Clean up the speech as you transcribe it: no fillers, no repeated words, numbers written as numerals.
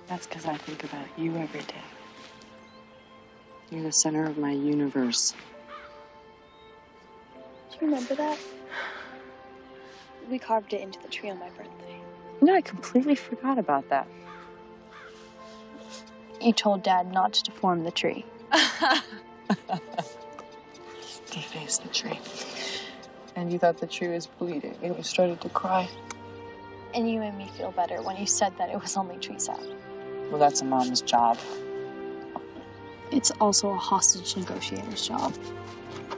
That's because I think about you every day. You're the center of my universe. Do you remember that? We carved it into the tree on my birthday. No, I completely forgot about that. You told Dad not to deform the tree. Deface the tree. And you thought the tree was bleeding and you started to cry. And you made me feel better when you said that it was only tree sap. Well, that's a mom's job. It's also a hostage negotiator's job.